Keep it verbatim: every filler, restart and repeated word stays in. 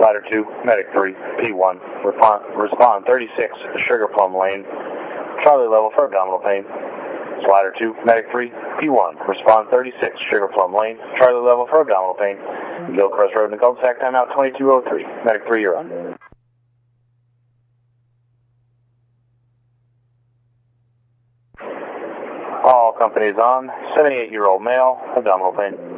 Slider two, Medic three, P one, respond, respond thirty-six, Sugar Plum Lane, Charlie level for abdominal pain. Slider two, Medic three, P one, respond thirty-six, Sugar Plum Lane, Charlie level for abdominal pain. Gilcrest Road in the cul-de-sac, timeout twenty-two oh three. Medic three, you're on. All companies on, seventy-eight-year-old male, abdominal pain.